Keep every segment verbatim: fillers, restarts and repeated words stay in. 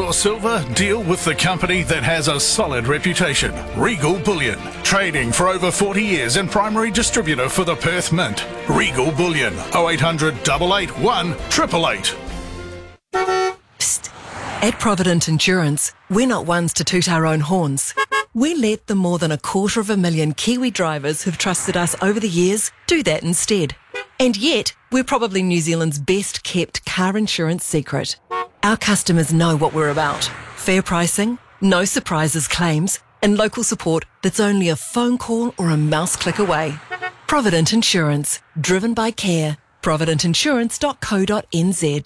your silver? Deal with the company that has a solid reputation. Regal Bullion. Trading for over forty years and primary distributor for the Perth Mint. Regal Bullion. oh eight hundred, eight eight one, eight eight eight. Psst. At Provident Insurance, we're not ones to toot our own horns. We let the more than a quarter of a million Kiwi drivers who've trusted us over the years do that instead. And yet, we're probably New Zealand's best kept car insurance secret. Our customers know what we're about. Fair pricing, no surprises claims, and local support that's only a phone call or a mouse click away. Provident Insurance, driven by care. provident insurance dot co dot n z.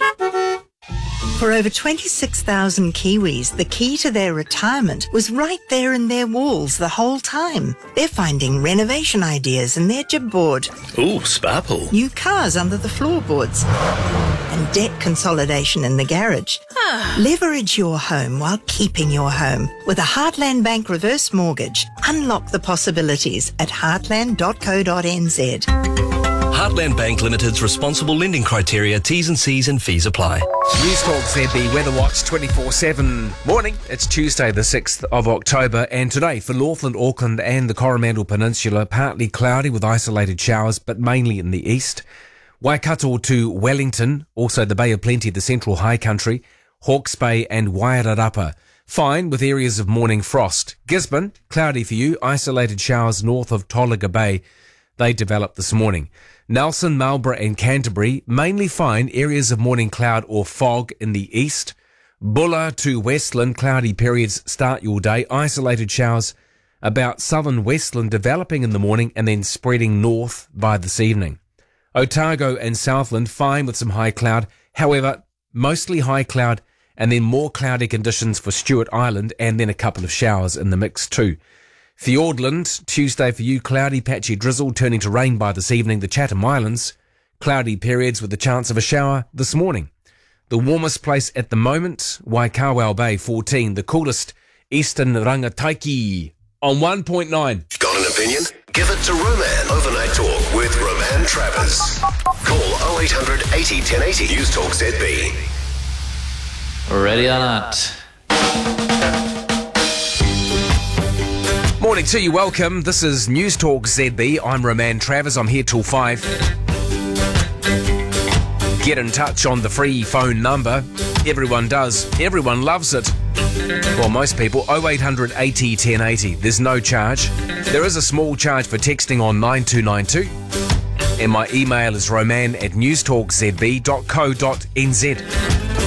For over twenty-six thousand Kiwis, the key to their retirement was right there in their walls the whole time. They're finding renovation ideas in their jibboard. Ooh, sparkle. New cars under the floorboards. And debt consolidation in the garage. Leverage your home while keeping your home. With a Heartland Bank reverse mortgage, unlock the possibilities at heartland dot co dot n z. Heartland Bank Limited's responsible lending criteria, T's and C's and fees apply. News Talk Z B Weather Watch twenty-four seven. Morning, it's Tuesday the sixth of October, and today for Northland, Auckland and the Coromandel Peninsula, partly cloudy with isolated showers, but mainly in the east. Waikato to Wellington, also the Bay of Plenty, the central high country, Hawke's Bay and Wairarapa. Fine with areas of morning frost. Gisborne, cloudy for you, isolated showers north of Tolaga Bay. They developed this morning. Nelson, Marlborough and Canterbury, mainly fine, areas of morning cloud or fog in the east. Bulla to Westland, cloudy periods start your day, isolated showers about southern Westland developing in the morning and then spreading north by this evening. Otago and Southland, fine with some high cloud, however, mostly high cloud and then more cloudy conditions for Stewart Island and then a couple of showers in the mix too. Fiordland, Tuesday for you, cloudy, patchy drizzle, turning to rain by this evening. The Chatham Islands, cloudy periods with the chance of a shower this morning. The warmest place at the moment, Waikawau Bay, fourteen. The coolest, Eastern Rangataiki, on one point nine. Got an opinion? Give it to Roman. Overnight Talk with Roman Travers. Call oh eight hundred, eighty, ten eighty. News Talk Z B. Ready or not. Morning to you, welcome. This is News Talk Z B. I'm Roman Travers. I'm here till five. Get in touch on the free phone number. Everyone does. Everyone loves it. Well, most people. oh eight hundred, eighty, ten eighty. There's no charge. There is a small charge for texting on nine two nine two. And my email is roman at news talk z b dot co dot n z.